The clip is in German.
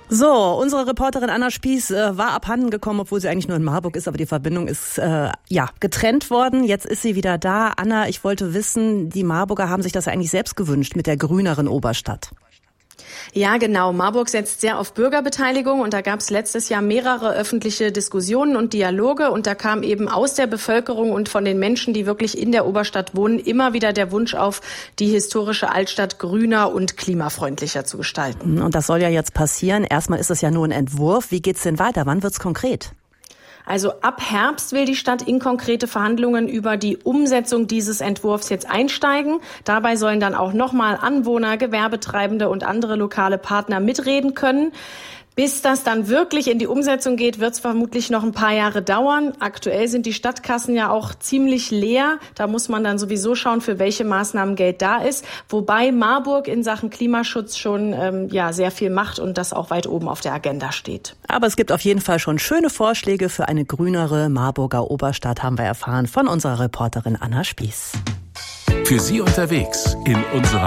So, unsere Reporterin Anna Spieß war abhanden gekommen, obwohl sie eigentlich nur in Marburg ist, aber die Verbindung ist getrennt worden. Jetzt ist sie wieder da. Anna, ich wollte wissen, die Marburger haben sich das ja eigentlich selbst gewünscht mit der grüneren Oberstadt. Ja, genau. Marburg setzt sehr auf Bürgerbeteiligung und da gab es letztes Jahr mehrere öffentliche Diskussionen und Dialoge und da kam eben aus der Bevölkerung und von den Menschen, die wirklich in der Oberstadt wohnen, immer wieder der Wunsch auf, die historische Altstadt grüner und klimafreundlicher zu gestalten. Und das soll ja jetzt passieren. Erstmal ist es ja nur ein Entwurf. Wie geht's denn weiter? Wann wird's konkret? Also ab Herbst will die Stadt in konkrete Verhandlungen über die Umsetzung dieses Entwurfs jetzt einsteigen. Dabei sollen dann auch nochmal Anwohner, Gewerbetreibende und andere lokale Partner mitreden können. Bis das dann wirklich in die Umsetzung geht, wird es vermutlich noch ein paar Jahre dauern. Aktuell sind die Stadtkassen ja auch ziemlich leer. Da muss man dann sowieso schauen, für welche Maßnahmen Geld da ist. Wobei Marburg in Sachen Klimaschutz schon sehr viel macht und das auch weit oben auf der Agenda steht. Aber es gibt auf jeden Fall schon schöne Vorschläge für eine grünere Marburger Oberstadt, haben wir erfahren von unserer Reporterin Anna Spieß. Für Sie unterwegs in unserer